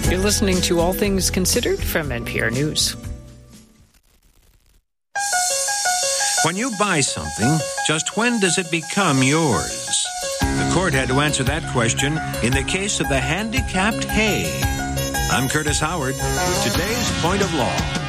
You're listening to All Things Considered from NPR News. When you buy something, just when does it become yours? The court had to answer that question in the case of the handicapped hay. I'm Curtis Howard with today's Point of Law.